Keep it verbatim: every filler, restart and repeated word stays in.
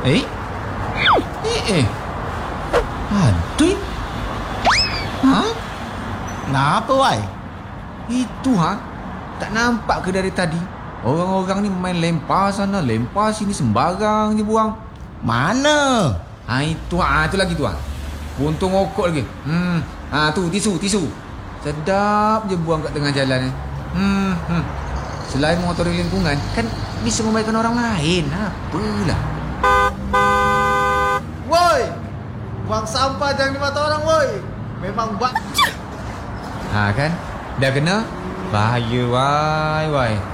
Eh? Eh eh. Aduh. Ha? Kenapa, Wai? Itu ha? Tak nampak ke dari tadi? Orang-orang ni main lempar sana, lempar sini, sembarang je buang. Mana? Ha itu ha, itu lagi tu ha. Buntung rokok lagi. Hmm. Ha tu tisu, tisu. Sedap je buang kat tengah jalan ni. Hmm, hmm. Selain mengotori lingkungan, kan bisa membaikkan orang lain. Apalah. Woi! Buang sampah jangan di mata orang, woi. Memang buat. Ha kan? Dah kena? Bahaya wai wai.